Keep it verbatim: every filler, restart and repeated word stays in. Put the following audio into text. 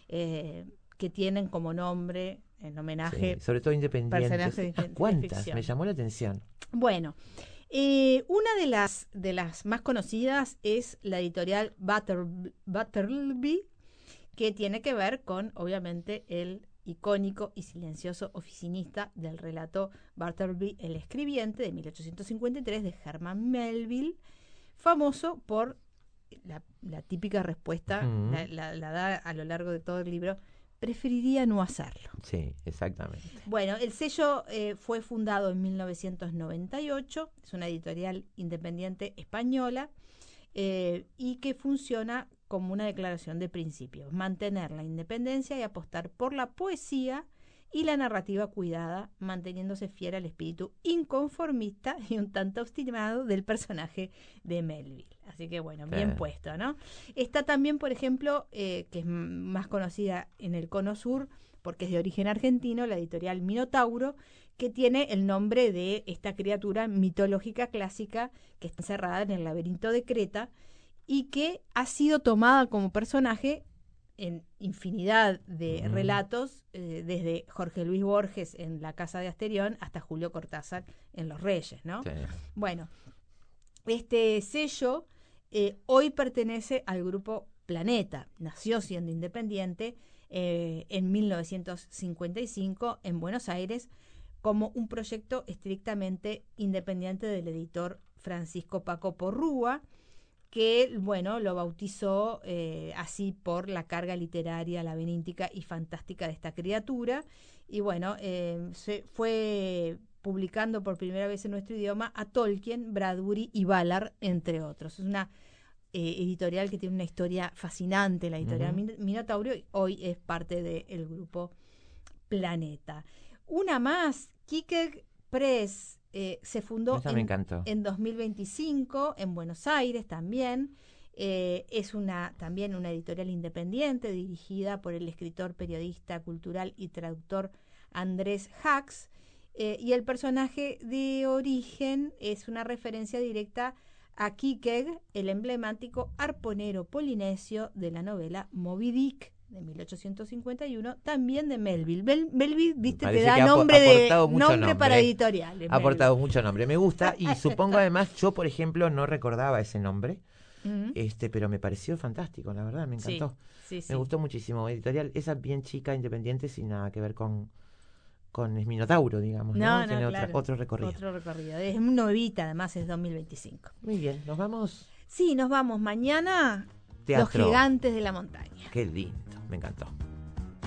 eh, que tienen como nombre, en homenaje... Sí, sobre todo independientes. Personajes de, Ah, ¿cuántas? de ficción. Me llamó la atención. Bueno, eh, una de las, de las más conocidas es la editorial Butter, Butterby, que tiene que ver con, obviamente, el icónico y silencioso oficinista del relato Bartleby el Escribiente de mil ochocientos cincuenta y tres de Herman Melville, famoso por la, la típica respuesta, uh-huh. la, la, la da a lo largo de todo el libro: preferiría no hacerlo. Sí, exactamente. Bueno, el sello eh, fue fundado en mil novecientos noventa y ocho, es una editorial independiente española eh, y que funciona como una declaración de principios: mantener la independencia y apostar por la poesía y la narrativa cuidada, manteniéndose fiel al espíritu inconformista y un tanto obstinado del personaje de Melville. Así que bueno, bien eh. puesto, ¿no? Está también, por ejemplo, eh, que es más conocida en el Cono Sur, porque es de origen argentino, la editorial Minotauro, que tiene el nombre de esta criatura mitológica clásica que está encerrada en el laberinto de Creta, y que ha sido tomada como personaje en infinidad de mm. relatos, eh, desde Jorge Luis Borges en La Casa de Asterión hasta Julio Cortázar en Los Reyes, ¿no? Sí. Bueno, este sello eh, hoy pertenece al grupo Planeta, nació siendo independiente eh, en mil novecientos cincuenta y cinco en Buenos Aires como un proyecto estrictamente independiente del editor Francisco Paco Porrúa, que, bueno, lo bautizó eh, así por la carga literaria, laberíntica y fantástica de esta criatura. Y bueno, eh, se fue publicando por primera vez en nuestro idioma a Tolkien, Bradbury y Ballard, entre otros. Es una eh, editorial que tiene una historia fascinante, la editorial uh-huh. Minotauro, y hoy es parte del grupo Planeta. Una más, Kicker Press. Eh, se fundó en, en dos mil veinticinco en Buenos Aires también. Eh, es una también una editorial independiente dirigida por el escritor, periodista cultural y traductor Andrés Hax. Eh, y el personaje de origen es una referencia directa a Kikeg, el emblemático arponero polinesio de la novela Moby Dick de mil ochocientos cincuenta y uno, también de Melville. Mel, Melville, viste, te da nombre, de, nombre, nombre para editoriales. Ha aportado mucho nombre, me gusta, y supongo además, yo por ejemplo no recordaba ese nombre, uh-huh. este, pero me pareció fantástico, la verdad, me encantó. Sí, sí, me sí. gustó muchísimo. Editorial, esa bien chica, independiente, sin nada que ver con, con Minotauro, digamos, ¿no? No, no, Tiene claro. otra, otro recorrido. Otro recorrido. Es novita, además es dos mil veinticinco. Muy bien, ¿nos vamos? Sí, nos vamos mañana. Teatro. Los Gigantes de la Montaña. Qué lindo, me encantó.